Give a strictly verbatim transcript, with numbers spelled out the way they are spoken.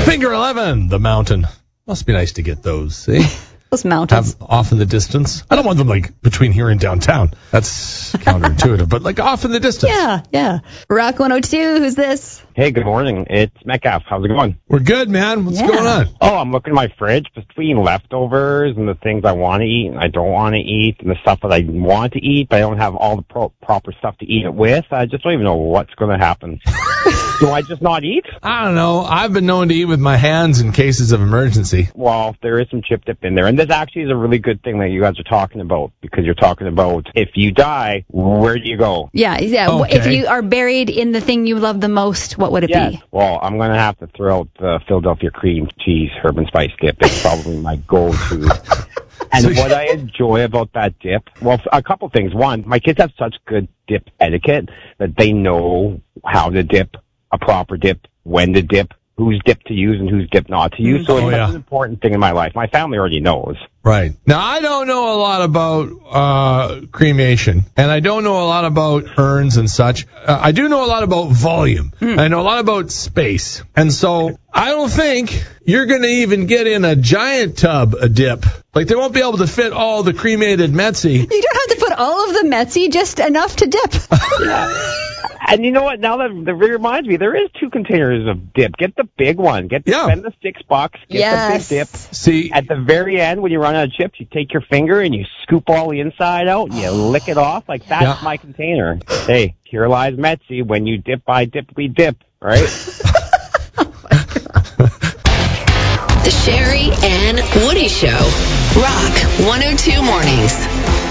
Finger eleven, the mountain. Must be nice to get those, see? Those mountains. Have off in the distance. I don't want them, like, between here and downtown. That's counterintuitive, but, like, off in the distance. Yeah, yeah. Rock one oh two, who's this? Hey, good morning. It's Metcalf. How's it going? We're good, man. What's Yeah. going on? Oh, I'm looking at my fridge between leftovers and the things I want to eat and I don't want to eat and the stuff that I want to eat, but I don't have all the pro- proper stuff to eat it with. I just don't even know what's going to happen. Do I just not eat? I don't know. I've been known to eat with my hands in cases of emergency. Well, there is some chip dip in there. And this actually is a really good thing that you guys are talking about, because you're talking about if you die, where do you go? Yeah, yeah. Okay. If you are buried in the thing you love the most, what would it Yes. be? Well, I'm going to have to throw out the Philadelphia cream cheese herb and spice dip. It's probably my go-to. And So- what I enjoy about that dip, well, a couple things. One, my kids have such good dip etiquette that they know how to dip, a proper dip, when to dip, whose dip to use and whose dip not to use. So Oh, it's yeah. an important thing in my life. My family already knows. Right. Now, I don't know a lot about uh, cremation, and I don't know a lot about urns and such. Uh, I do know a lot about volume. I know a lot about space. And so I don't think you're going to even get in a giant tub a dip. Like, they won't be able to fit all the cremated Metzi. You don't have to put all of the Metzi, just enough to dip. And you know what? Now that, that reminds me, there is two containers of dip. Get the big one. Get Yeah. spend the six bucks. Get Yes. the big dip. See, At the very end, when you run out of chips, you take your finger and you scoop all the inside out and you lick it off. Like, that's Yeah. my container. Hey, here lies Metzi. When you dip, I dip, we dip. Right? The Sherry and Woody Show. Rock one oh two Mornings.